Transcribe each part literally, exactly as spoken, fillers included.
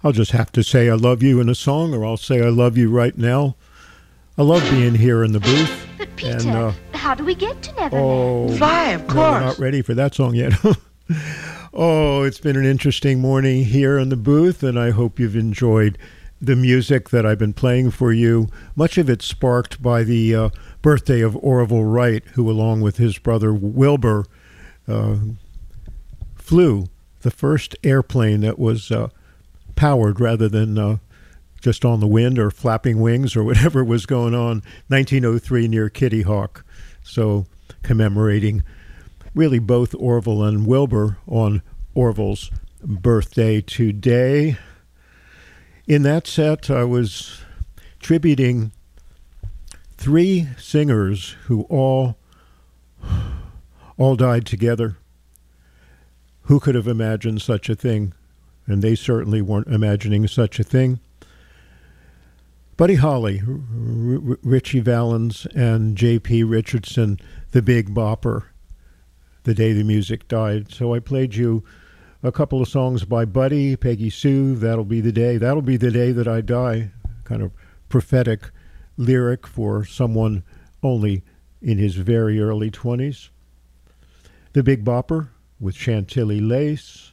I'll just have to say I love you in a song, or I'll say I love you right now. I love being here in the booth. But Peter, and, uh, how do we get to Neverland? Oh, Fly, of no, course. we're not ready for that song yet. Oh, it's been an interesting morning here in the booth, and I hope you've enjoyed the music that I've been playing for you. Much of it sparked by the uh, birthday of Orville Wright, who, along with his brother Wilbur, uh, flew the first airplane that was uh, powered rather than uh, just on the wind or flapping wings or whatever was going on, nineteen oh three near Kitty Hawk. So commemorating really both Orville and Wilbur on Orville's birthday today. In that set, I was tributing three singers who all all died together. Who could have imagined such a thing? And they certainly weren't imagining such a thing. Buddy Holly, R- R- Richie Valens, and J P Richardson, the Big Bopper, the day the music died. So I played you a couple of songs by Buddy, Peggy Sue, That'll Be the Day. That'll be the day that I die. Kind of prophetic lyric for someone only in his very early twenties. The Big Bopper with Chantilly Lace,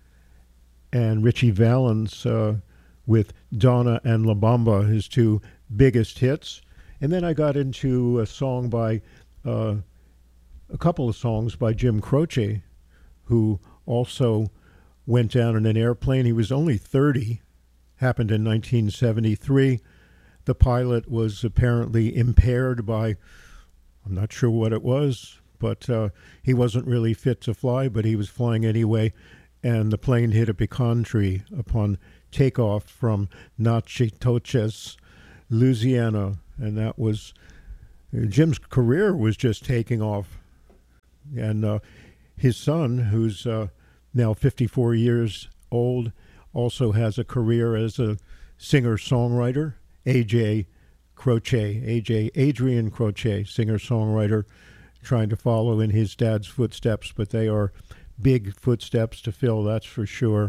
and Richie Valens uh, with Donna and La Bamba, his two biggest hits. And then I got into a song by, uh, a couple of songs by Jim Croce, who also went down in an airplane. He was only thirty, happened in nineteen seventy-three. The pilot was apparently impaired by, I'm not sure what it was, but uh, he wasn't really fit to fly, but he was flying anyway, and the plane hit a pecan tree upon takeoff from Natchitoches, Louisiana, and that was, Jim's career was just taking off. And uh, his son, who's uh, now fifty-four years old, also has a career as a singer-songwriter. A J Croce, A J Adrian Croce, singer-songwriter, trying to follow in his dad's footsteps, but they are big footsteps to fill, that's for sure.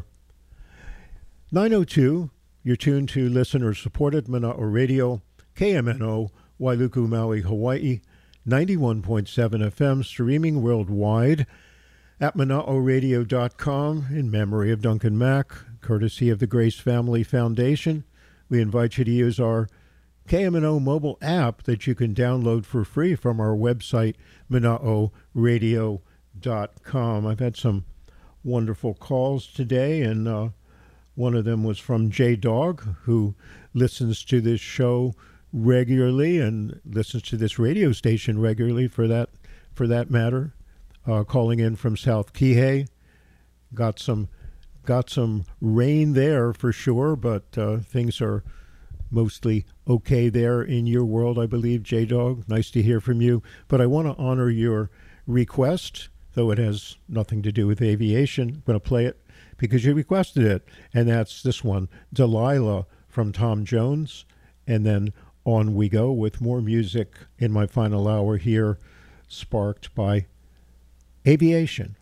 nine oh two, you're tuned to listener-supported Mana'o Radio, K M N O, Wailuku, Maui, Hawaii, ninety-one point seven F M, streaming worldwide at mana'o radio dot com in memory of Duncan Mack, courtesy of the Grace Family Foundation. We invite you to use our K M N O mobile app that you can download for free from our website, mana'o radio dot com. I've had some wonderful calls today, and uh, one of them was from J-Dog, who listens to this show regularly and listens to this radio station regularly for that for that matter, uh, calling in from South Kihei. Got some got some rain there for sure, but uh, things are mostly okay there in your world, I believe, J-Dog. Nice to hear from you. But I want to honor your request, though it has nothing to do with aviation. I'm going to play it because you requested it, and that's this one, Delilah from Tom Jones, and then on we go with more music in my final hour here, sparked by aviation.